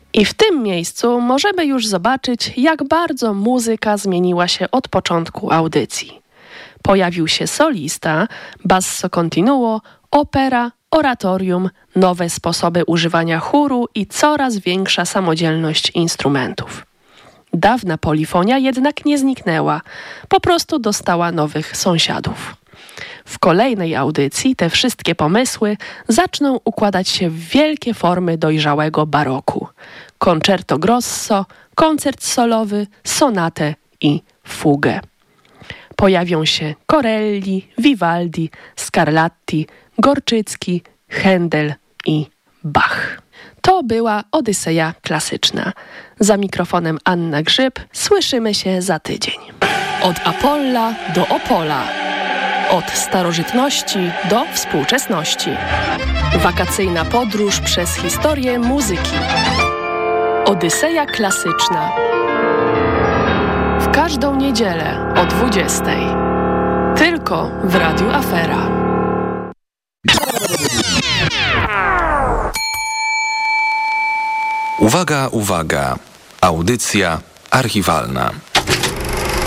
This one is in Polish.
I w tym miejscu możemy już zobaczyć, jak bardzo muzyka zmieniła się od początku audycji. Pojawił się solista, basso continuo, opera, oratorium, nowe sposoby używania chóru i coraz większa samodzielność instrumentów. Dawna polifonia jednak nie zniknęła, po prostu dostała nowych sąsiadów. W kolejnej audycji te wszystkie pomysły zaczną układać się w wielkie formy dojrzałego baroku. Concerto grosso, koncert solowy, sonatę i fugę. Pojawią się Corelli, Vivaldi, Scarlatti, Gorczycki, Händel i Bach. To była Odyseja klasyczna. Za mikrofonem Anna Grzyb. Słyszymy się za tydzień. Od Apolla do Opola. Od starożytności do współczesności. Wakacyjna podróż przez historię muzyki. Odyseja klasyczna. W każdą niedzielę o 20:00. Tylko w Radiu Afera. Uwaga, uwaga. Audycja archiwalna.